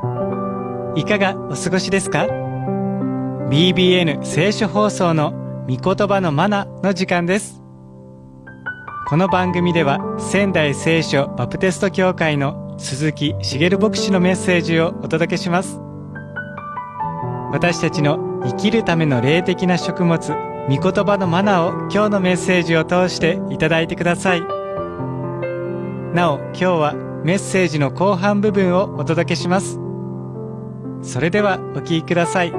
いかがお過ごしですか？ BBN 聖書放送の御言葉のマナの時間です。この番組では仙台聖書バプテスト教会の鈴木茂牧師のメッセージをお届けします。私たちの生きるための霊的な食物、御言葉のマナを今日のメッセージを通していただいてください。なお、今日はメッセージの後半部分をお届けします。それではお聞きください。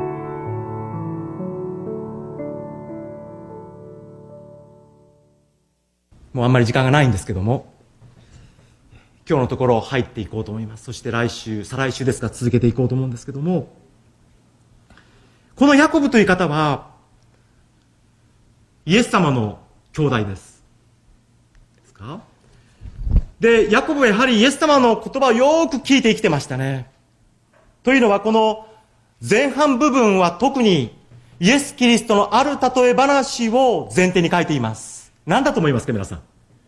もうあんまり時間がないんですけども、今日のところ入っていこうと思います。そして来週、再来週ですが続けていこうと思うんですけども、このヤコブという方はイエス様の兄弟です。ですか？で、ヤコブはやはりイエス様の言葉をよーく聞いて生きてましたね。というのは、この前半部分は特にイエス・キリストのある例え話を前提に書いています。何だと思いますか、皆さん。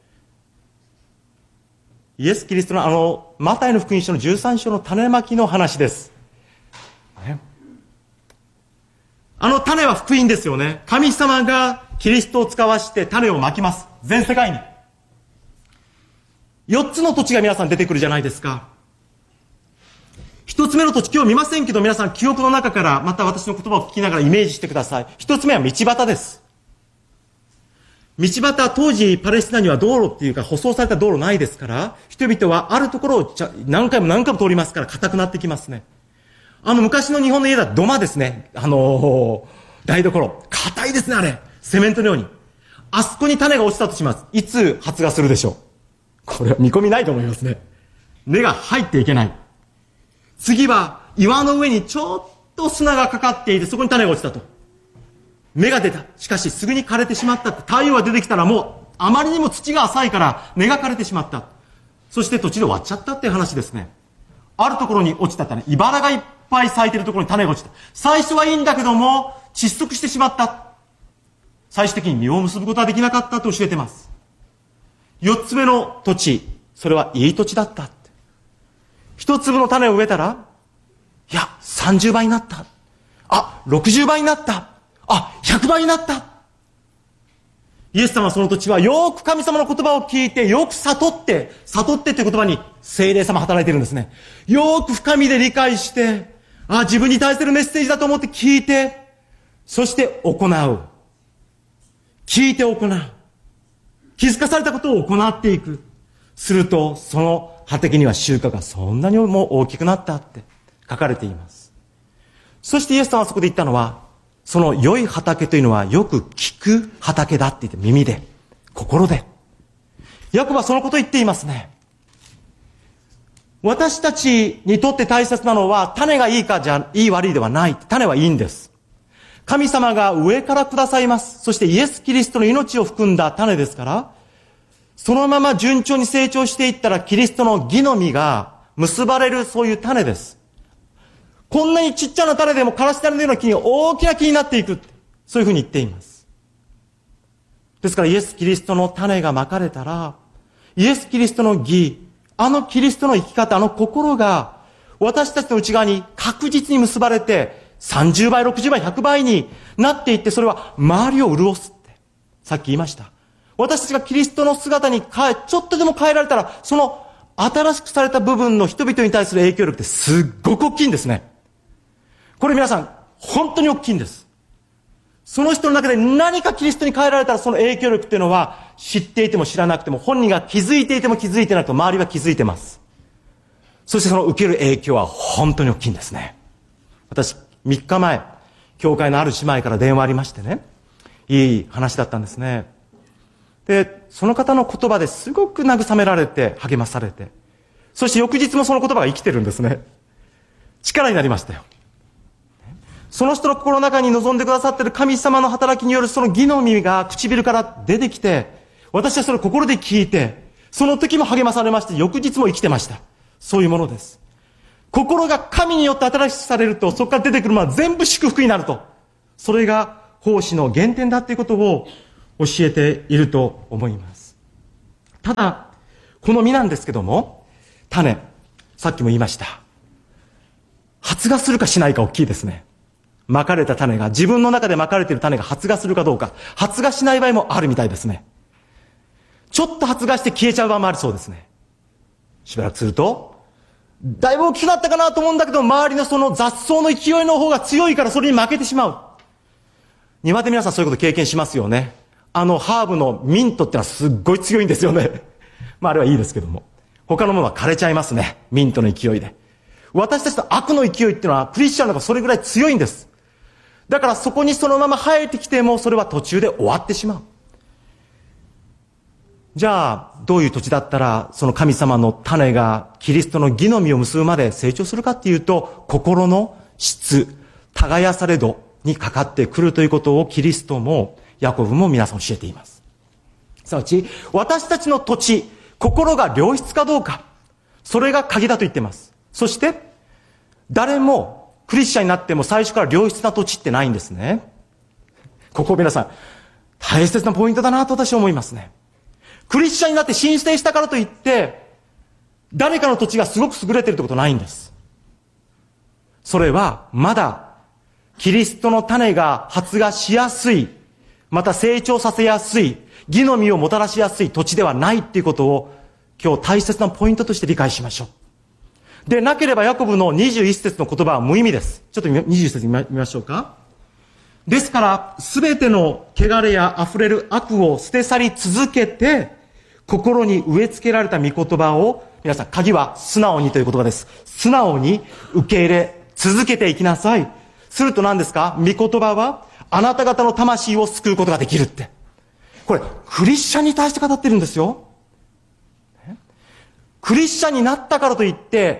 イエス・キリストのマタイの福音書の13章の種まきの話です。ね、種は福音ですよね。神様がキリストを使わして種をまきます。全世界に。4つの土地が皆さん出てくるじゃないですか。1つ目の土地、今日見ませんけど、皆さん記憶の中からまた私の言葉を聞きながらイメージしてください。1つ目は道端です。道端、当時パレスチナには道路っていうか舗装された道路ないですから、人々はあるところを何回も何回も通りますから硬くなってきますね。昔の日本の家だと土間ですね。台所。硬いですね、あれ。セメントのように。あそこに種が落ちたとします。いつ発芽するでしょう。これは見込みないと思いますね。根が入っていけない。次は岩の上にちょっと砂がかかっていて、そこに種が落ちたと。芽が出た。しかしすぐに枯れてしまった。太陽が出てきたらもうあまりにも土が浅いから根が枯れてしまった。そして土地で終わっちゃったっていう話ですね。あるところに落ちた種、茨がいっぱい咲いてるところに種が落ちた。最初はいいんだけども窒息してしまった。最終的に実を結ぶことはできなかったと教えてます。4つ目の土地、それはいい土地だった。一粒の種を植えたら、いや、30倍になった。あ、60倍になった。あ、100倍になった。イエス様はその土地はよく神様の言葉を聞いて、よく悟ってという言葉に聖霊様働いているんですね。よく深みで理解して、自分に対するメッセージだと思って聞いて、そして行う。聞いて行う。気づかされたことを行っていく。すると、その畑には収穫がそんなにも大きくなったって書かれています。そしてイエス様はそこで言ったのは、その良い畑というのはよく聞く畑だって言って、耳で、心で。ヤコブはそのことを言っていますね。私たちにとって大切なのは、種がいいかいい悪いではない。種はいいんです。神様が上からくださいます。そしてイエス・キリストの命を含んだ種ですから、そのまま順調に成長していったらキリストの義の実が結ばれる、そういう種です。こんなにちっちゃな種でもからし種のような木に大きな木になっていく。そういうふうに言っています。ですからイエス・キリストの種がまかれたら、イエス・キリストの義、キリストの生き方、心が私たちの内側に確実に結ばれて、30倍、60倍、100倍になっていって、それは周りを潤すって。さっき言いました。私たちがキリストの姿にちょっとでも変えられたら、その新しくされた部分の人々に対する影響力ってすっごく大きいんですね。これ皆さん、本当に大きいんです。その人の中で何かキリストに変えられたら、その影響力っていうのは、知っていても知らなくても、本人が気づいていても気づいてなくても、周りは気づいてます。そしてその受ける影響は本当に大きいんですね。私、3日前、教会のある姉妹から電話ありましてね、いい話だったんですね。で、その方の言葉ですごく慰められて、励まされて、そして翌日もその言葉が生きてるんですね。力になりましたよ。その人の心の中に望んでくださっている神様の働きによるその義の実が唇から出てきて、私はそれを心で聞いて、その時も励まされまして、翌日も生きてました。そういうものです。心が神によって新しくされると、そこから出てくるものは全部祝福になると。それが奉仕の原点だっていうことを教えていると思います。ただ、この実なんですけども、種、さっきも言いました。 発芽するかしないか大きいですね。まかれた種が、自分の中でまかれている種が発芽するかどうか。発芽しない場合もあるみたいですね。ちょっと発芽して消えちゃう場合もあるそうですね。しばらくすると、だいぶ大きくなったかなと思うんだけど、周りのその雑草の勢いの方が強いからそれに負けてしまう。庭で皆さんそういうこと経験しますよね。ハーブのミントってのはすっごい強いんですよね。まああれはいいですけども。他のものは枯れちゃいますね。ミントの勢いで。私たちの悪の勢いっていうのはクリスチャンの方がそれぐらい強いんです。だからそこにそのまま生えてきてもそれは途中で終わってしまう。じゃあ、どういう土地だったらその神様の種がキリストの義の実を結ぶまで成長するかっていうと、心の質、耕され度にかかってくるということをキリストもヤコブも皆さん教えています。すなわち、私たちの土地、心が良質かどうか、それが鍵だと言っています。そして、誰もクリスチャンになっても最初から良質な土地ってないんですね。ここ皆さん、大切なポイントだなと私は思いますね。クリスチャンになって申請したからといって、誰かの土地がすごく優れてるってことないんです。それは、まだ、キリストの種が発芽しやすい、また成長させやすい、義の実をもたらしやすい土地ではないっていうことを、今日大切なポイントとして理解しましょう。で、なければヤコブの21節の言葉は無意味です。ちょっと21節見ましょうか。ですから、すべての汚れや溢れる悪を捨て去り続けて、心に植え付けられた御言葉を、皆さん、鍵は素直にという言葉です。素直に受け入れ続けていきなさい。すると何ですか？御言葉は、あなた方の魂を救うことができるって。これ、クリスチャンに対して語ってるんですよ。クリスチャンになったからといって、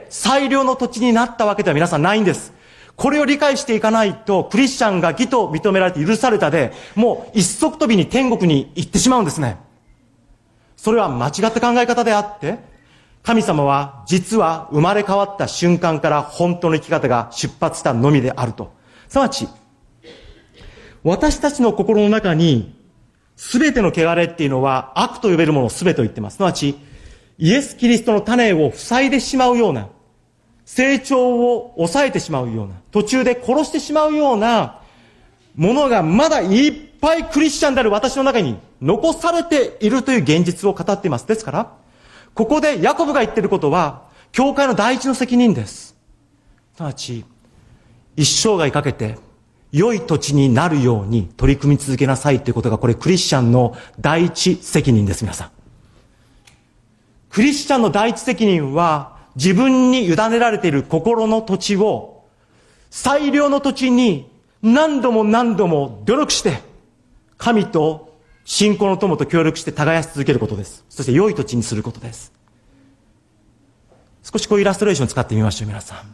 最良の土地になったわけでは皆さんないんです。これを理解していかないと、クリスチャンが義と認められて許されたで、もう一足飛びに天国に行ってしまうんですね。それは間違った考え方であって、神様は実は生まれ変わった瞬間から本当の生き方が出発したのみであると。すなわち、私たちの心の中に、すべての汚れっていうのは悪と呼べるものをすべてと言ってます。すなわち、イエス・キリストの種を塞いでしまうような、成長を抑えてしまうような、途中で殺してしまうようなものがまだいっぱいクリスチャンである私の中に残されているという現実を語っています。ですから、ここでヤコブが言っていることは、教会の第一の責任です。すなわち、一生涯かけて良い土地になるように取り組み続けなさいということが、これクリスチャンの第一責任です、皆さん。クリスチャンの第一責任は、自分に委ねられている心の土地を、最良の土地に何度も何度も努力して、神と信仰の友と協力して耕し続けることです。そして良い土地にすることです。少しこういうイラストレーションを使ってみましょう、皆さん。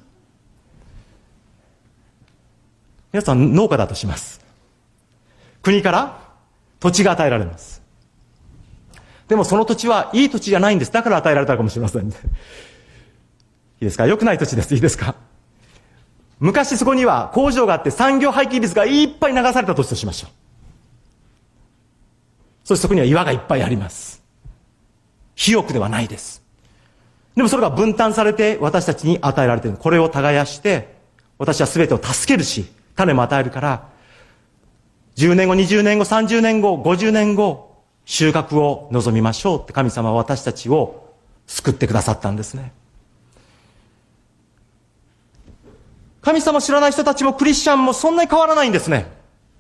皆さん農家だとします。国から土地が与えられます。でもその土地はいい土地じゃないんです。だから与えられたかもしれません。いいですか？良くない土地です。いいですか？昔そこには工場があって産業廃棄物がいっぱい流された土地としましょう。そしてそこには岩がいっぱいあります。肥沃ではないです。でもそれが分担されて私たちに与えられている。これを耕して、私は全てを助けるし、種も与えるから、10年後、20年後、30年後、50年後、収穫を望みましょうって神様は私たちを救ってくださったんですね。神様を知らない人たちもクリスチャンもそんなに変わらないんですね。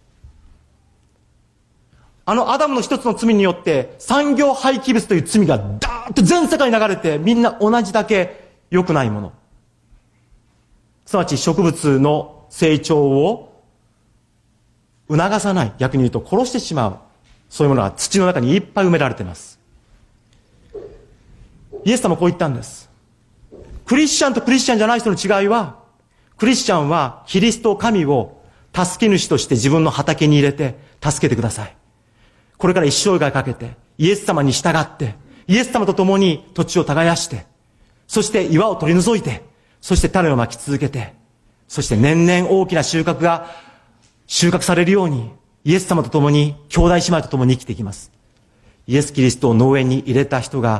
アダムの一つの罪によって産業廃棄物という罪がダーッと全世界に流れて、みんな同じだけ良くないもの。すなわち植物の成長を促さない。逆に言うと殺してしまう。そういうものが土の中にいっぱい埋められています。イエス様はこう言ったんです。クリスチャンとクリスチャンじゃない人の違いは、クリスチャンはキリスト神を助け主として自分の畑に入れて助けてください。これから一生涯かけてイエス様に従って、イエス様と共に土地を耕して、そして岩を取り除いて、そして種をまき続けて、そして年々大きな収穫が収穫されるように、イエス様と共に、兄弟姉妹と共に生きていきます。イエス・キリストを農園に入れた人が